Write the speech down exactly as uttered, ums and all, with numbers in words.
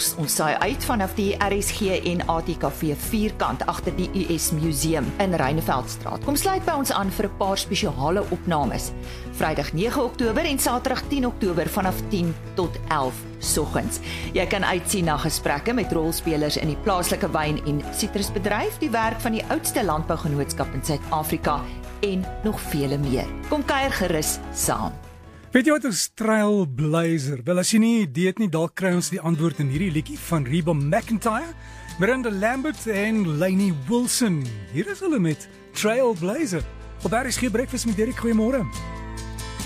Ons, ons saai uit vanaf die R S G en A T K V vierkant agter die U S Museum in Reineveldstraat. Kom sluit by ons aan vir 'n paar spesiale opnames. Vrydag nege Oktober en Saterdag tien Oktober vanaf tien tot elf soggens. Jy kan uitsien na gesprekke met rolspelers in die plaaslike wyn- en sitrusbedryf, die werk van die oudste landbougenootskap in Suid-Afrika en nog vele meer. Kom kuier gerus saam. Weet jy wat is Trailblazer? Wel, as jy nie idee het nie, dalk kry ons die antwoord in hierdie liedjie van Reba McEntire, Miranda Lambert en Lainey Wilson. Hier is hulle met Trailblazer. Op R S G Breakfast met Derek, goeiemôre.